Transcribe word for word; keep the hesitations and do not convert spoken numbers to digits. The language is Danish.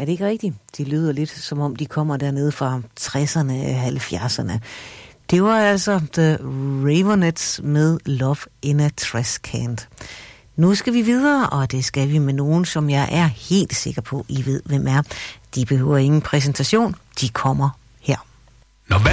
Er det ikke rigtigt? De lyder lidt, som om de kommer dernede fra tresserne, halvfjerdserne. Det var altså The Raveonettes med Love in a Trash Can. Nu skal vi videre, og det skal vi med nogen, som jeg er helt sikker på, I ved, hvem er. De behøver ingen præsentation. De kommer her.